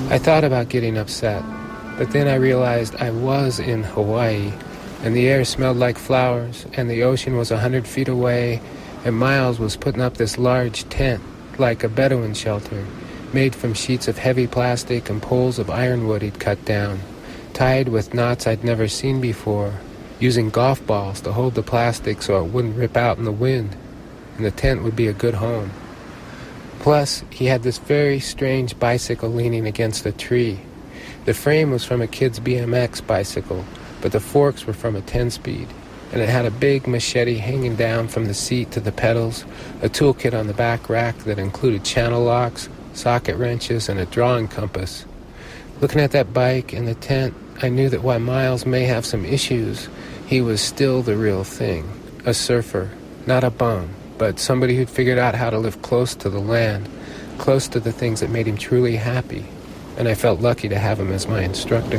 I thought about getting upset, but then I realized I was in Hawaii, and the air smelled like flowers, and the ocean was 100 feet away, and Miles was putting up this large tent, like a Bedouin shelter, made from sheets of heavy plastic and poles of ironwood he'd cut down, tied with knots I'd never seen before, using golf balls to hold the plastic so it wouldn't rip out in the wind, and the tent would be a good home. Plus, he had this very strange bicycle leaning against a tree. The frame was from a kid's BMX bicycle, but the forks were from a 10-speed, and it had a big machete hanging down from the seat to the pedals, a toolkit on the back rack that included channel locks, socket wrenches, and a drawing compass. Looking at that bike and the tent, I knew that while Miles may have some issues, he was still the real thing, a surfer, not a bum, but somebody who'd figured out how to live close to the land, close to the things that made him truly happy, and I felt lucky to have him as my instructor.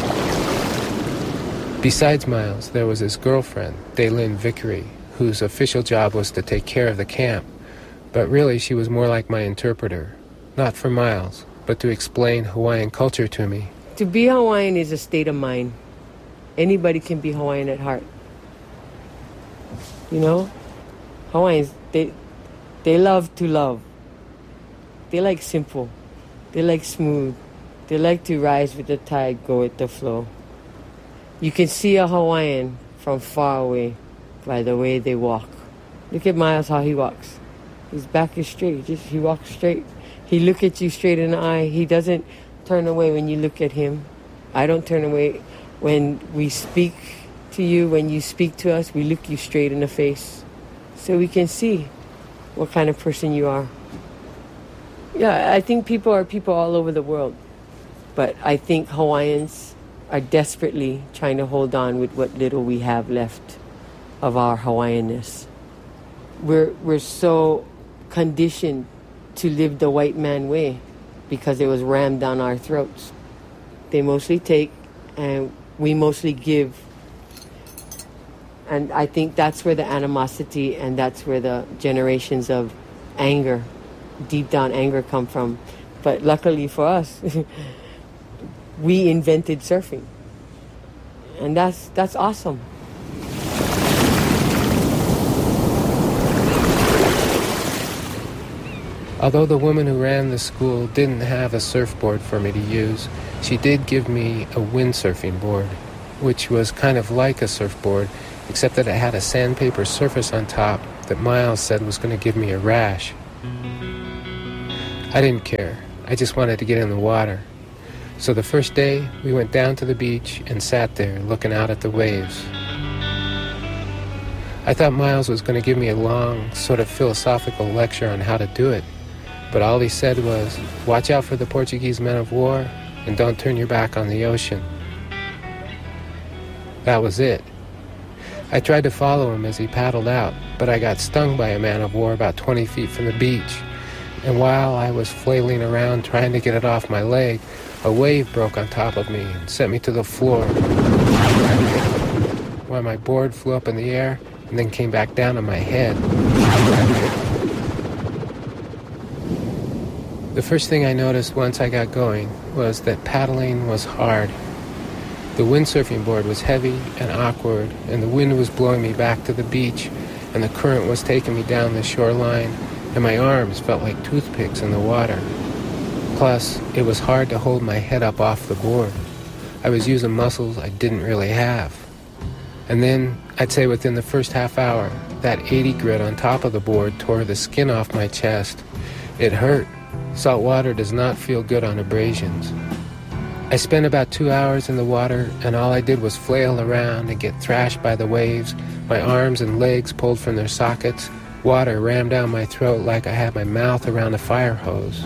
Besides Miles, there was his girlfriend, Daylin Vickery, whose official job was to take care of the camp, but really she was more like my interpreter, not for Miles, but to explain Hawaiian culture to me. To be Hawaiian is a state of mind. Anybody can be Hawaiian at heart. You know? Hawaiians, they love to love. They like simple. They like smooth. They like to rise with the tide, go with the flow. You can see a Hawaiian from far away by the way they walk. Look at Miles, how he walks. His back is straight. He walks straight. He look at you straight in the eye. He doesn't turn away when you look at him. I don't turn away when we speak to you. When you speak to us, we look you straight in the face, so we can see what kind of person you are. Yeah, I think people are people all over the world, but I think Hawaiians are desperately trying to hold on with what little we have left of our Hawaiianness. We're so conditioned to live the white man way because it was rammed down our throats. They mostly take and we mostly give. And I think that's where the animosity and that's where the generations of anger, deep down anger, come from. But luckily for us, we invented surfing. And that's awesome. Although the woman who ran the school didn't have a surfboard for me to use, she did give me a windsurfing board, which was kind of like a surfboard, except that it had a sandpaper surface on top that Miles said was going to give me a rash. I didn't care. I just wanted to get in the water. So the first day, we went down to the beach and sat there looking out at the waves. I thought Miles was going to give me a long, sort of philosophical lecture on how to do it, but all he said was, watch out for the Portuguese men of war and don't turn your back on the ocean. That was it. I tried to follow him as he paddled out, but I got stung by a man of war about 20 feet from the beach. And while I was flailing around trying to get it off my leg, a wave broke on top of me and sent me to the floor, while my board flew up in the air and then came back down on my head. The first thing I noticed once I got going was that paddling was hard. The windsurfing board was heavy and awkward, and the wind was blowing me back to the beach, and the current was taking me down the shoreline, and my arms felt like toothpicks in the water. Plus, it was hard to hold my head up off the board. I was using muscles I didn't really have. And then, I'd say within the first half hour, that 80 grit on top of the board tore the skin off my chest. It hurt. Salt water does not feel good on abrasions. I spent about 2 hours in the water, and all I did was flail around and get thrashed by the waves. My arms and legs pulled from their sockets. Water rammed down my throat like I had my mouth around a fire hose.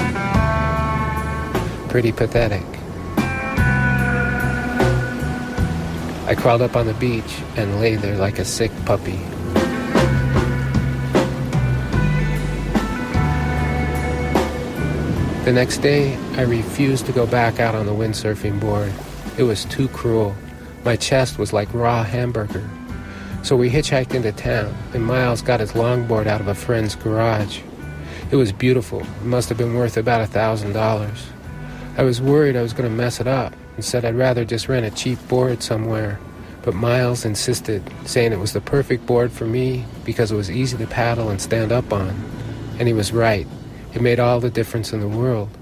Pretty pathetic. I crawled up on the beach and lay there like a sick puppy. The next day, I refused to go back out on the windsurfing board. It was too cruel. My chest was like raw hamburger. So we hitchhiked into town, and Miles got his longboard out of a friend's garage. It was beautiful. It must have been worth about $1,000. I was worried I was going to mess it up and said I'd rather just rent a cheap board somewhere. But Miles insisted, saying it was the perfect board for me because it was easy to paddle and stand up on. And he was right. It made all the difference in the world.